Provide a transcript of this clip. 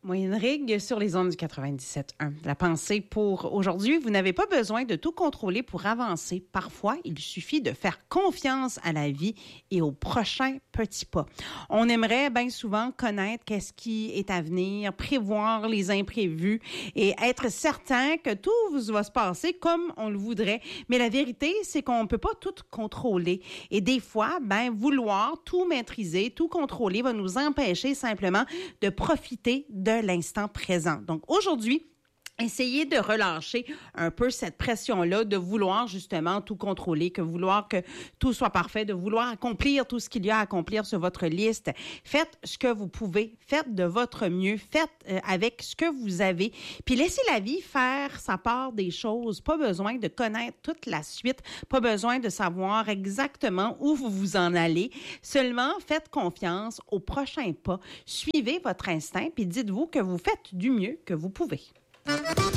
Moyenne Rigue sur les ondes du 97.1. La pensée pour aujourd'hui, vous n'avez pas besoin de tout contrôler pour avancer. Parfois, il suffit de faire confiance à la vie et aux prochains petits pas. On aimerait bien souvent connaître qu'est-ce qui est à venir, prévoir les imprévus et être certain que tout va se passer comme on le voudrait. Mais la vérité, c'est qu'on ne peut pas tout contrôler. Et des fois, vouloir tout maîtriser, tout contrôler va nous empêcher simplement de profiter de l'instant présent. Donc aujourd'hui, essayez de relâcher un peu cette pression-là, de vouloir justement tout contrôler, que vouloir que tout soit parfait, de vouloir accomplir tout ce qu'il y a à accomplir sur votre liste. Faites ce que vous pouvez, faites de votre mieux, faites avec ce que vous avez, puis laissez la vie faire sa part des choses. Pas besoin de connaître toute la suite, pas besoin de savoir exactement où vous vous en allez. Seulement, faites confiance au prochain pas. Suivez votre instinct, puis dites-vous que vous faites du mieux que vous pouvez.